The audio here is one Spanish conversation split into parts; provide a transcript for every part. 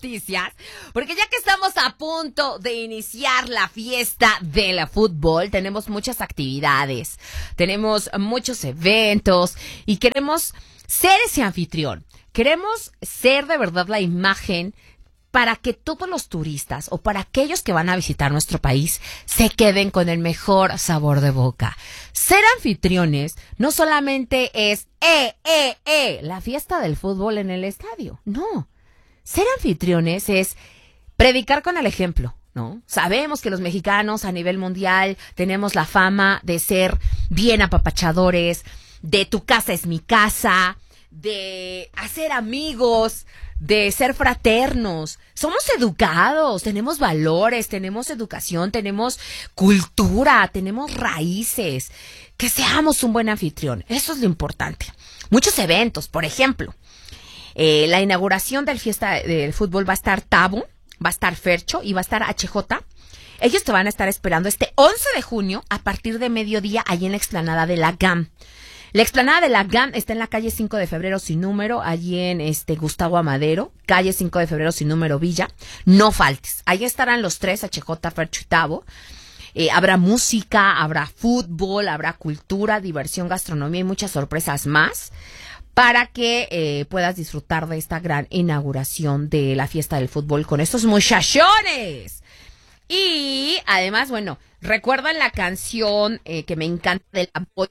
noticias, porque ya que estamos a punto de iniciar la fiesta del fútbol, tenemos muchas actividades, tenemos muchos eventos y queremos ser ese anfitrión. Queremos ser de verdad la imagen para que todos los turistas o para aquellos que van a visitar nuestro país se queden con el mejor sabor de boca. Ser anfitriones no solamente es la fiesta del fútbol en el estadio. No. Ser anfitriones es predicar con el ejemplo, ¿no? Sabemos que los mexicanos a nivel mundial tenemos la fama de ser bien apapachadores, de tu casa es mi casa, de hacer amigos, de ser fraternos. Somos educados, tenemos valores, tenemos educación, tenemos cultura, tenemos raíces. Que seamos un buen anfitrión, eso es lo importante. Muchos eventos, por ejemplo, la inauguración del fiesta del fútbol va a estar Tabo, va a estar Fercho y va a estar HJ. Ellos te van a estar esperando este 11 de junio a partir de mediodía allí en la explanada de la GAM. La explanada de la GAM está en la calle 5 de febrero sin número, allí en Gustavo Amadero, calle 5 de febrero sin número Villa. No faltes, ahí estarán los tres, HJ, Fercho y Tabo. Habrá música, habrá fútbol, habrá cultura, diversión, gastronomía y muchas sorpresas más para que puedas disfrutar de esta gran inauguración de la fiesta del fútbol con estos muchachones. Y además, bueno, recuerdan la canción que me encanta del apoyo.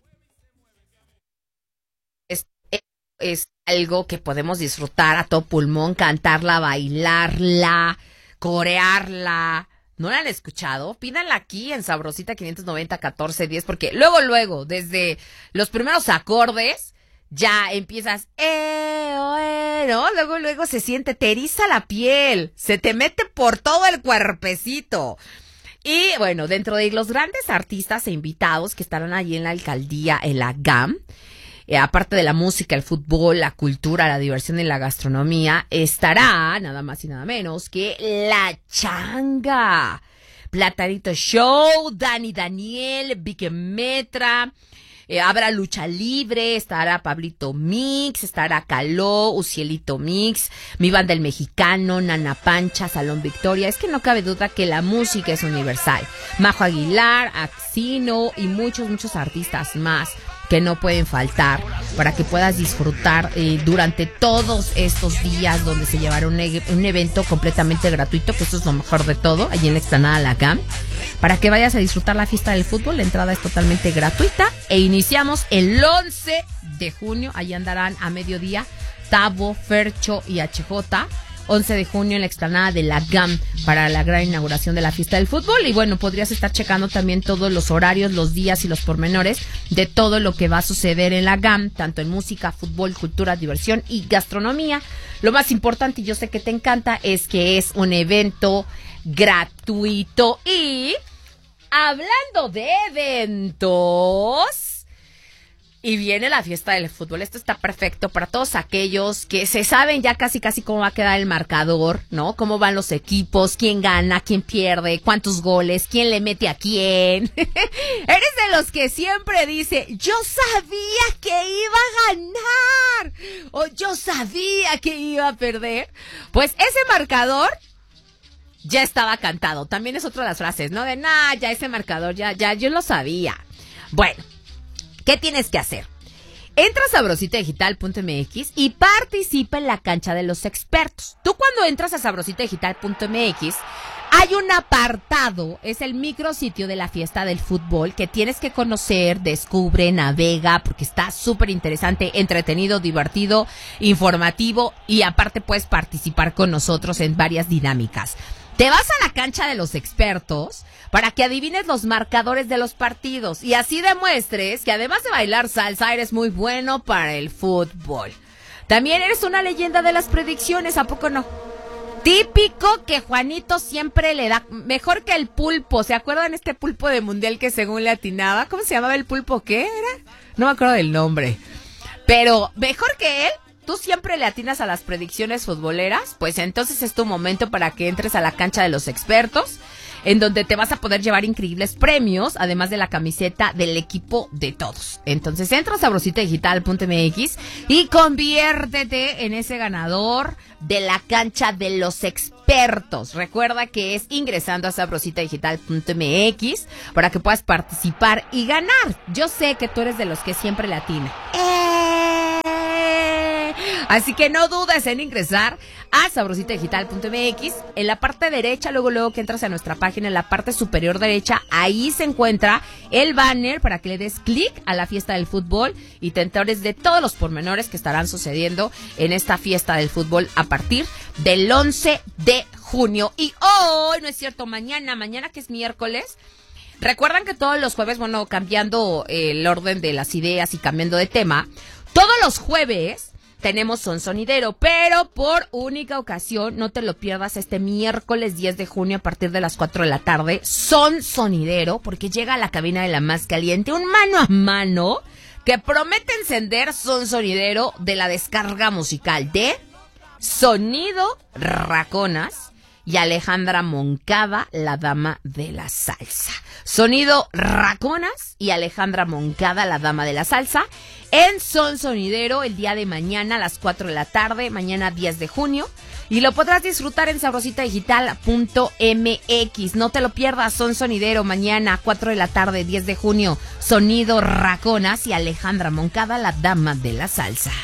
Es algo que podemos disfrutar a todo pulmón, cantarla, bailarla, corearla. ¿No la han escuchado? Pídanla aquí en Sabrosita 590-1410, porque luego, desde los primeros acordes, ya empiezas, ¿no? Luego se siente, te eriza la piel, se te mete por todo el cuerpecito. Y bueno, dentro de los grandes artistas e invitados que estarán allí en la alcaldía, en la GAM, aparte de la música, el fútbol, la cultura, la diversión y la gastronomía, estará nada más y nada menos que La Changa, Platanito Show, Dani Daniel, Vique Metra, habrá lucha libre, estará Pablito Mix, estará Caló, Ucielito Mix, Mi Banda el Mexicano, Nana Pancha, Salón Victoria. Es que no cabe duda que la música es universal. Majo Aguilar, Axino y muchos artistas más que no pueden faltar para que puedas disfrutar durante todos estos días donde se llevará un evento completamente gratuito, que eso es lo mejor de todo, allí en la explanada La GAM, para que vayas a disfrutar la fiesta del fútbol. La entrada es totalmente gratuita e iniciamos el 11 de junio, allí andarán a mediodía Tabo, Fercho y HJ. 11 de junio en la explanada de la GAM para la gran inauguración de la fiesta del fútbol. Y bueno, podrías estar checando también todos los horarios, los días y los pormenores de todo lo que va a suceder en la GAM, tanto en música, fútbol, cultura, diversión y gastronomía. Lo más importante, y yo sé que te encanta, es que es un evento gratuito. Y hablando de eventos, y viene la fiesta del fútbol. Esto está perfecto para todos aquellos que se saben ya casi cómo va a quedar el marcador, ¿no? Cómo van los equipos, quién gana, quién pierde, cuántos goles, quién le mete a quién. Eres de los que siempre dice, yo sabía que iba a ganar, o yo sabía que iba a perder. Pues ese marcador ya estaba cantado. También es otra de las frases, ¿no? De, ya ese marcador, ya, yo lo sabía. Bueno, ¿qué tienes que hacer? Entra a sabrositadigital.mx y participa en la cancha de los expertos. Tú cuando entras a sabrositadigital.mx hay un apartado, es el micrositio de la fiesta del fútbol que tienes que conocer, descubre, navega, porque está súper interesante, entretenido, divertido, informativo y aparte puedes participar con nosotros en varias dinámicas. Te vas a la cancha de los expertos para que adivines los marcadores de los partidos y así demuestres que además de bailar salsa eres muy bueno para el fútbol. También eres una leyenda de las predicciones, ¿a poco no? Típico que Juanito siempre le da, mejor que el pulpo. ¿Se acuerdan este pulpo de mundial que según le atinaba? ¿Cómo se llamaba el pulpo? ¿Qué era? No me acuerdo del nombre. Pero mejor que él. ¿Tú siempre le atinas a las predicciones futboleras? Pues entonces es tu momento para que entres a la cancha de los expertos. en donde te vas a poder llevar increíbles premios, además de la camiseta del equipo de todos. Entonces entra a sabrositadigital.mx y conviértete en ese ganador de la cancha de los expertos. Recuerda que es ingresando a sabrositadigital.mx para que puedas participar y ganar. Yo sé que tú eres de los que siempre le atina. Así que no dudes en ingresar a sabrositadigital.mx. En la parte derecha, luego que entras a nuestra página, en la parte superior derecha, ahí se encuentra el banner para que le des clic a la fiesta del fútbol y te enteres de todos los pormenores que estarán sucediendo en esta fiesta del fútbol a partir del 11 de junio. Y hoy, no es cierto, mañana que es miércoles. Recuerdan que todos los jueves, cambiando el orden de las ideas y cambiando de tema, todos los jueves tenemos Son Sonidero, pero por única ocasión, no te lo pierdas este miércoles 10 de junio a partir de las 4 de la tarde, Son Sonidero, porque llega a la cabina de la más caliente un mano a mano que promete encender Son Sonidero de la descarga musical de Sonido Raconas y Alejandra Moncada, la dama de la salsa. Sonido Raconas y Alejandra Moncada, la dama de la salsa, en Son Sonidero el día de mañana a las 4 de la tarde, mañana 10 de junio. Y lo podrás disfrutar en sabrositadigital.mx. No te lo pierdas, Son Sonidero, mañana 4 de la tarde, 10 de junio. Sonido Raconas y Alejandra Moncada, la dama de la salsa.